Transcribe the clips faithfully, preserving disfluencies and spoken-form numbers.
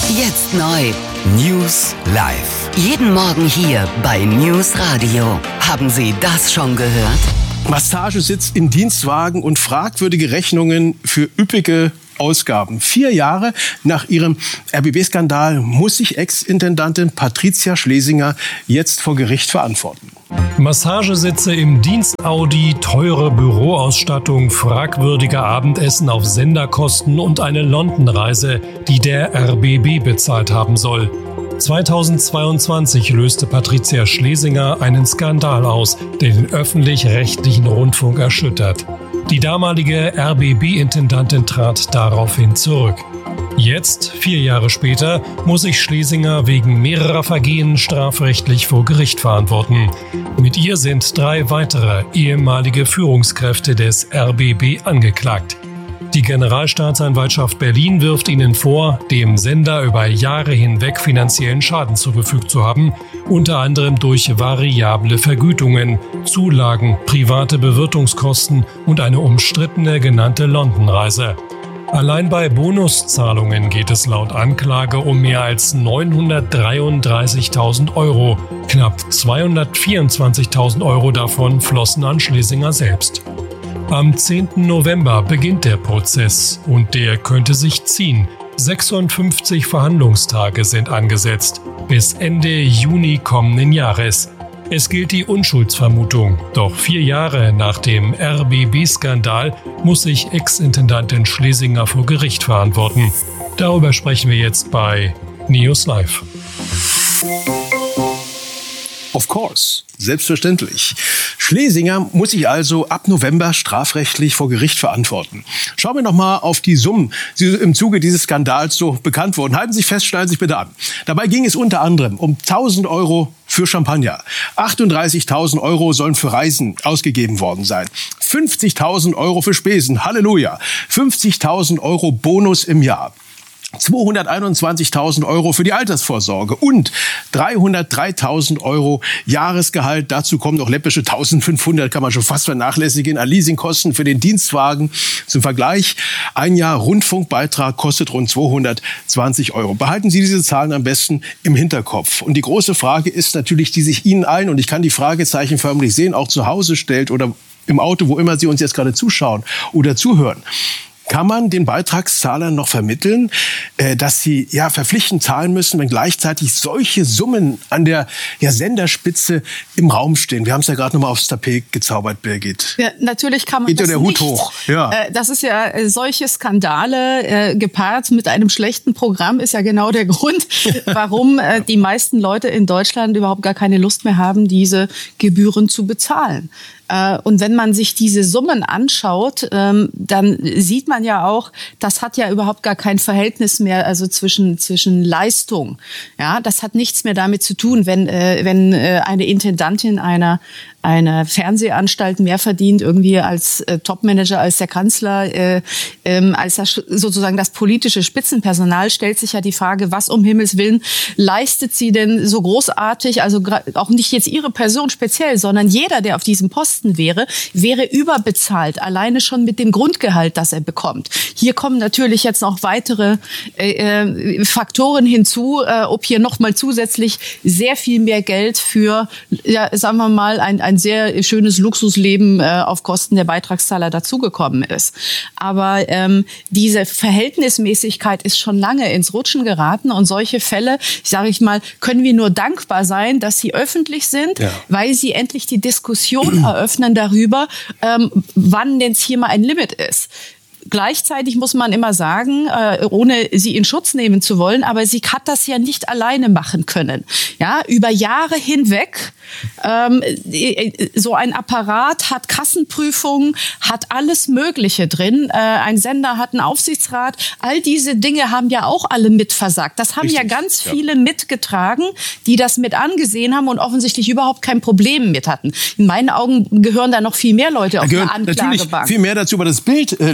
Jetzt neu. News live. Jeden Morgen hier bei News Radio. Haben Sie das schon gehört? Massagesitz in Dienstwagen und fragwürdige Rechnungen für üppige Ausgaben. Vier Jahre nach ihrem R B B-Skandal muss sich Ex-Intendantin Patricia Schlesinger jetzt vor Gericht verantworten. Massagesitze im Dienst-Audi, teure Büroausstattung, fragwürdige Abendessen auf Senderkosten und eine London-Reise, die der R B B bezahlt haben soll. zweitausendzweiundzwanzig löste Patricia Schlesinger einen Skandal aus, der den öffentlich-rechtlichen Rundfunk erschüttert. Die damalige R B B-Intendantin trat daraufhin zurück. Jetzt, vier Jahre später, muss sich Schlesinger wegen mehrerer Vergehen strafrechtlich vor Gericht verantworten. Mit ihr sind drei weitere ehemalige Führungskräfte des R B B angeklagt. Die Generalstaatsanwaltschaft Berlin wirft ihnen vor, dem Sender über Jahre hinweg finanziellen Schaden zugefügt zu haben, unter anderem durch variable Vergütungen, Zulagen, private Bewirtungskosten und eine umstrittene genannte London-Reise. Allein bei Bonuszahlungen geht es laut Anklage um mehr als neunhundertdreiunddreißigtausend Euro. Knapp zweihundertvierundzwanzigtausend Euro davon flossen an Schlesinger selbst. Am zehnten November beginnt der Prozess und der könnte sich ziehen. sechsundfünfzig Verhandlungstage sind angesetzt, bis Ende Juni kommenden Jahres. Es gilt die Unschuldsvermutung, doch vier Jahre nach dem R B B-Skandal muss sich Ex-Intendantin Schlesinger vor Gericht verantworten. Darüber sprechen wir jetzt bei News Live. Of course, selbstverständlich. Schlesinger muss sich also ab November strafrechtlich vor Gericht verantworten. Schauen wir noch mal auf die Summen, die im Zuge dieses Skandals so bekannt wurden. Halten Sie sich fest, schneiden Sie sich bitte an. Dabei ging es unter anderem um tausend Euro für Champagner. achtunddreißigtausend Euro sollen für Reisen ausgegeben worden sein. fünfzigtausend Euro für Spesen. Halleluja. fünfzigtausend Euro Bonus im Jahr. zweihunderteinundzwanzigtausend Euro für die Altersvorsorge und dreihundertdreitausend Euro Jahresgehalt. Dazu kommen noch läppische eintausendfünfhundert, kann man schon fast vernachlässigen, an Leasingkosten für den Dienstwagen. Zum Vergleich, ein Jahr Rundfunkbeitrag kostet rund zweihundertzwanzig Euro. Behalten Sie diese Zahlen am besten im Hinterkopf. Und die große Frage ist natürlich, die sich Ihnen allen, und ich kann die Fragezeichen förmlich sehen, auch zu Hause stellt oder im Auto, wo immer Sie uns jetzt gerade zuschauen oder zuhören. Kann man den Beitragszahlern noch vermitteln, dass sie ja verpflichtend zahlen müssen, wenn gleichzeitig solche Summen an der ja, Senderspitze im Raum stehen? Wir haben es ja gerade noch mal aufs Tapet gezaubert, Birgit. Ja, natürlich kann man Geht das ja der nicht. Hut hoch. Ja. Das ist ja solche Skandale äh, gepaart mit einem schlechten Programm ist ja genau der Grund, warum äh, die meisten Leute in Deutschland überhaupt gar keine Lust mehr haben, diese Gebühren zu bezahlen. Und wenn man sich diese Summen anschaut, dann sieht man ja auch, das hat ja überhaupt gar kein Verhältnis mehr, also zwischen zwischen Leistung. Ja, das hat nichts mehr damit zu tun, wenn wenn eine Intendantin einer einer Fernsehanstalt mehr verdient irgendwie als äh, Topmanager, als der Kanzler, äh, ähm, als das, sozusagen das politische Spitzenpersonal, stellt sich ja die Frage, was um Himmels Willen leistet sie denn so großartig, also auch nicht jetzt ihre Person speziell, sondern jeder, der auf diesem Posten wäre, wäre überbezahlt, alleine schon mit dem Grundgehalt, das er bekommt. Hier kommen natürlich jetzt noch weitere äh, Faktoren hinzu, äh, ob hier nochmal zusätzlich sehr viel mehr Geld für, ja, sagen wir mal, ein, ein sehr schönes Luxusleben äh, auf Kosten der Beitragszahler dazugekommen ist. Aber ähm, diese Verhältnismäßigkeit ist schon lange ins Rutschen geraten und solche Fälle, sage ich mal, können wir nur dankbar sein, dass sie öffentlich sind, ja, weil sie endlich die Diskussion eröffnen darüber, ähm, wann denn hier mal ein Limit ist. Gleichzeitig muss man immer sagen, äh, ohne sie in Schutz nehmen zu wollen, aber sie hat das ja nicht alleine machen können. Ja, über Jahre hinweg, ähm, so ein Apparat hat Kassenprüfungen, hat alles Mögliche drin. Äh, ein Sender hat einen Aufsichtsrat. All diese Dinge haben ja auch alle mitversagt. Das haben Richtig, ja ganz viele ja. mitgetragen, die das mit angesehen haben und offensichtlich überhaupt kein Problem mit hatten. In meinen Augen gehören da noch viel mehr Leute auf der Anklagebank. Natürlich viel mehr dazu, aber das Bild, äh, lieber Alex,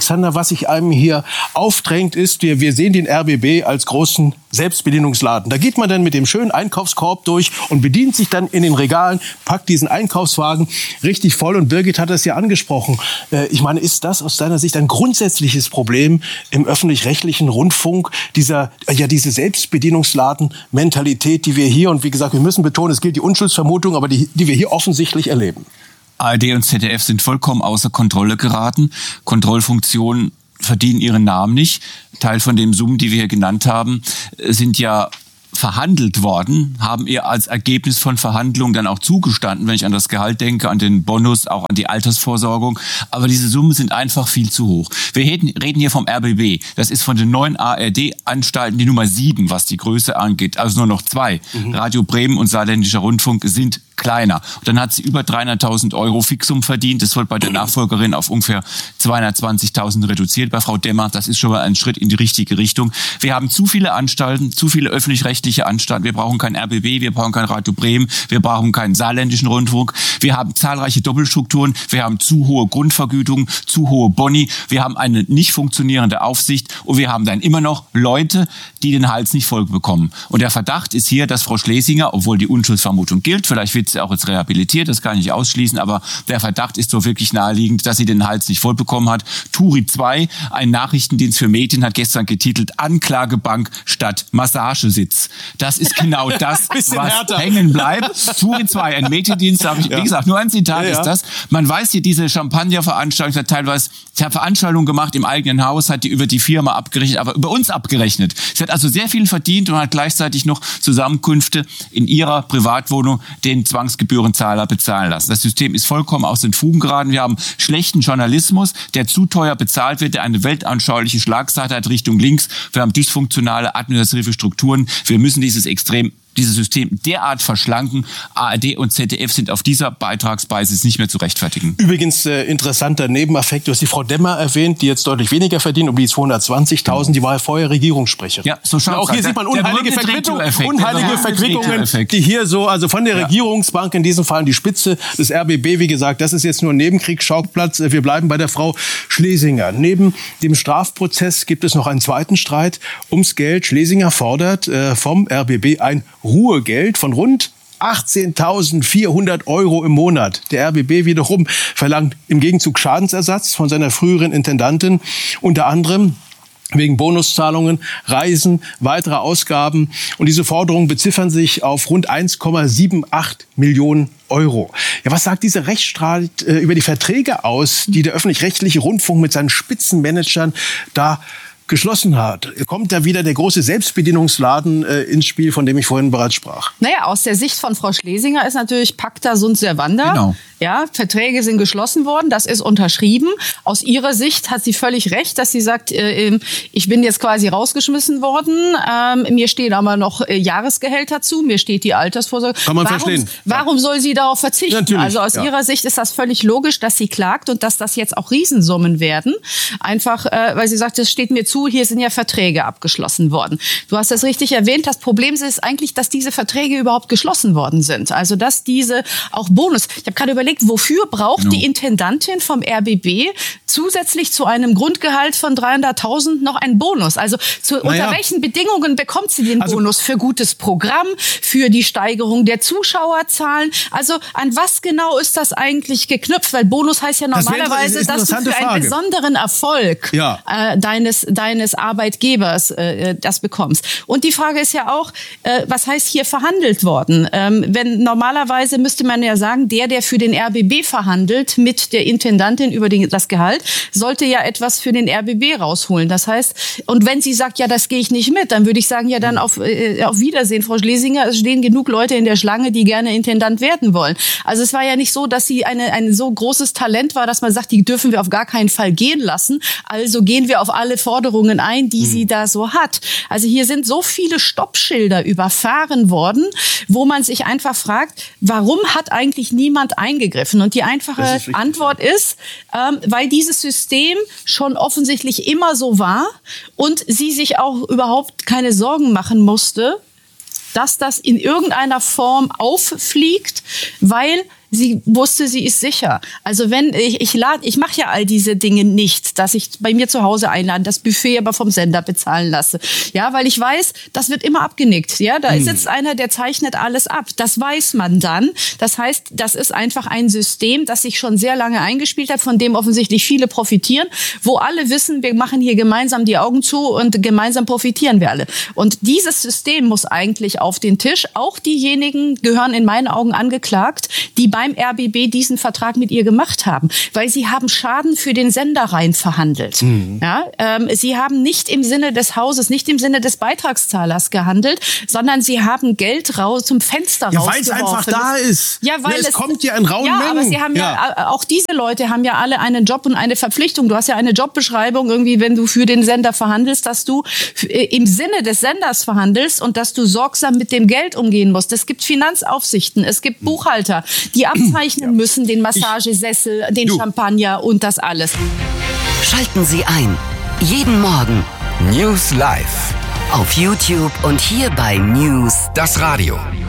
Alexander, was sich einem hier aufdrängt, ist, wir, wir sehen den R B B als großen Selbstbedienungsladen. Da geht man dann mit dem schönen Einkaufskorb durch und bedient sich dann in den Regalen, packt diesen Einkaufswagen richtig voll. Und Birgit hat das ja angesprochen. Äh, ich meine, ist das aus deiner Sicht ein grundsätzliches Problem im öffentlich-rechtlichen Rundfunk, dieser, ja, diese Selbstbedienungsladen-Mentalität, die wir hier, und wie gesagt, wir müssen betonen, es gilt die Unschuldsvermutung, aber die, die wir hier offensichtlich erleben? A R D und Z D F sind vollkommen außer Kontrolle geraten. Kontrollfunktionen verdienen ihren Namen nicht. Teil von den Summen, die wir hier genannt haben, sind ja verhandelt worden, haben ihr als Ergebnis von Verhandlungen dann auch zugestanden, wenn ich an das Gehalt denke, an den Bonus, auch an die Altersvorsorgung. Aber diese Summen sind einfach viel zu hoch. Wir reden hier vom R B B. Das ist von den neuen A R D-Anstalten die Nummer sieben, was die Größe angeht. Also nur noch zwei. Mhm. Radio Bremen und Saarländischer Rundfunk sind kleiner. Und dann hat sie über dreihunderttausend Euro Fixum verdient. Das wird bei der Nachfolgerin auf ungefähr zweihundertzwanzigtausend reduziert. Bei Frau Demmer, das ist schon mal ein Schritt in die richtige Richtung. Wir haben zu viele Anstalten, zu viele öffentlich-rechtliche Anstalten. Wir brauchen kein R B B, wir brauchen kein Radio Bremen, wir brauchen keinen Saarländischen Rundfunk. Wir haben zahlreiche Doppelstrukturen, wir haben zu hohe Grundvergütungen, zu hohe Boni, wir haben eine nicht funktionierende Aufsicht und wir haben dann immer noch Leute, die den Hals nicht voll bekommen. Und der Verdacht ist hier, dass Frau Schlesinger, obwohl die Unschuldsvermutung gilt, vielleicht wird sie auch jetzt rehabilitiert, das kann ich nicht ausschließen, aber der Verdacht ist so wirklich naheliegend, dass sie den Hals nicht voll bekommen hat. Turi zwei, ein Nachrichtendienst für Medien, hat gestern getitelt Anklagebank statt Massagesitz. Das ist genau das, was härter hängen bleibt. Turi zwei, ein Mediendienst, habe ich, ja. wie gesagt, nur ein Zitat ja, ja. ist das. Man weiß hier, diese Champagner-Veranstaltung hat teilweise, sie hat Veranstaltungen gemacht im eigenen Haus, hat die über die Firma abgerechnet, aber über uns abgerechnet. Sie hat also sehr viel verdient und hat gleichzeitig noch Zusammenkünfte in ihrer Privatwohnung den Zwangsgebührenzahler bezahlen lassen. Das System ist vollkommen aus den Fugen geraten. Wir haben schlechten Journalismus, der zu teuer bezahlt wird, der eine weltanschauliche Schlagseite hat Richtung links. Wir haben dysfunktionale administrative Strukturen. Wir müssen dieses extrem dieses System derart verschlanken. A R D und Z D F sind auf dieser Beitragsbasis nicht mehr zu rechtfertigen. Übrigens äh, interessanter Nebeneffekt, du hast die Frau Demmer erwähnt, die jetzt deutlich weniger verdient, um die zweihundertzwanzigtausend, die war ja vorher Regierungssprecherin. Ja, so schaut's. Auch hier sieht man unheilige Verquickungen, unheilige Verquickungen, die hier so, also von der ja. Regierungsbank in diesem Fall an die Spitze des R B B, wie gesagt, das ist jetzt nur ein Nebenkriegsschauplatz. Wir bleiben bei der Frau Schlesinger. Neben dem Strafprozess gibt es noch einen zweiten Streit ums Geld. Schlesinger fordert äh, vom R B B ein Ruhegeld von rund achtzehntausendvierhundert Euro im Monat. Der R B B wiederum verlangt im Gegenzug Schadensersatz von seiner früheren Intendantin, unter anderem wegen Bonuszahlungen, Reisen, weitere Ausgaben. Und diese Forderungen beziffern sich auf rund eins Komma achtundsiebzig Millionen Euro. Ja, was sagt dieser Rechtsstreit äh, über die Verträge aus, die der öffentlich-rechtliche Rundfunk mit seinen Spitzenmanagern da geschlossen hat? Kommt da wieder der große Selbstbedienungsladen äh, ins Spiel, von dem ich vorhin bereits sprach? Naja, aus der Sicht von Frau Schlesinger ist natürlich Pacta sunt servanda. Genau. Ja, Verträge sind geschlossen worden, das ist unterschrieben. Aus ihrer Sicht hat sie völlig recht, dass sie sagt, äh, ich bin jetzt quasi rausgeschmissen worden, ähm, mir stehen aber noch äh, Jahresgehälter zu, mir steht die Altersvorsorge. Kann man warum, verstehen. Warum ja. soll sie darauf verzichten? Ja, also aus ja. ihrer Sicht ist das völlig logisch, dass sie klagt und dass das jetzt auch Riesensummen werden. Einfach, äh, weil sie sagt, es steht mir zu, hier sind ja Verträge abgeschlossen worden. Du hast das richtig erwähnt, das Problem ist eigentlich, dass diese Verträge überhaupt geschlossen worden sind. Also dass diese auch Bonus, ich habe gerade überlegt, wofür braucht genau. die Intendantin vom R B B zusätzlich zu einem Grundgehalt von dreihunderttausend noch einen Bonus? Also zu, naja. unter welchen Bedingungen bekommt sie den also, Bonus? Für gutes Programm, für die Steigerung der Zuschauerzahlen? Also an was genau ist das eigentlich geknüpft? Weil Bonus heißt ja normalerweise, das dass du für einen Frage. besonderen Erfolg ja. äh, deines, deines Arbeitgebers äh, das bekommst. Und die Frage ist ja auch, äh, was heißt hier verhandelt worden? Ähm, wenn normalerweise müsste man ja sagen, der, der für den R B B verhandelt mit der Intendantin über den, das Gehalt, sollte ja etwas für den R B B rausholen. Das heißt, und wenn sie sagt, ja, das gehe ich nicht mit, dann würde ich sagen, ja, dann auf, äh, auf Wiedersehen, Frau Schlesinger. Es stehen genug Leute in der Schlange, die gerne Intendant werden wollen. Also es war ja nicht so, dass sie eine, ein so großes Talent war, dass man sagt, die dürfen wir auf gar keinen Fall gehen lassen. Also gehen wir auf alle Forderungen ein, die mhm. sie da so hat. Also hier sind so viele Stoppschilder überfahren worden, wo man sich einfach fragt, warum hat eigentlich niemand eingegriffen? Und die einfache ist Antwort ist, ähm, weil dieses System schon offensichtlich immer so war und sie sich auch überhaupt keine Sorgen machen musste, dass das in irgendeiner Form auffliegt, weil sie wusste, sie ist sicher. Also wenn ich, ich lade, ich mache ja all diese Dinge nicht, dass ich bei mir zu Hause einlade, das Buffet aber vom Sender bezahlen lasse. Ja, weil ich weiß, das wird immer abgenickt. Ja, da hm. sitzt einer, der zeichnet alles ab. Das weiß man dann. Das heißt, das ist einfach ein System, das sich schon sehr lange eingespielt hat, von dem offensichtlich viele profitieren, wo alle wissen, wir machen hier gemeinsam die Augen zu und gemeinsam profitieren wir alle. Und dieses System muss eigentlich auf den Tisch. Auch diejenigen gehören in meinen Augen angeklagt, die beim R B B diesen Vertrag mit ihr gemacht haben, weil sie haben Schaden für den Sender rein verhandelt. Mhm. Ja, ähm, sie haben nicht im Sinne des Hauses, nicht im Sinne des Beitragszahlers gehandelt, sondern sie haben Geld raus zum Fenster ja, rausgeworfen. Weil es einfach da ist. Ja, weil ja, es, es kommt ja in rauen ja, Mengen. Aber sie haben ja. ja, auch diese Leute haben ja alle einen Job und eine Verpflichtung. Du hast ja eine Jobbeschreibung irgendwie, wenn du für den Sender verhandelst, dass du im Sinne des Senders verhandelst und dass du sorgsam mit dem Geld umgehen musst. Es gibt Finanzaufsichten, es gibt Buchhalter, die abzeichnen ja. müssen, den Massagesessel, den du. Champagner und das alles. Schalten Sie ein. Jeden Morgen. News Live. Auf YouTube und hier bei News. Das Radio.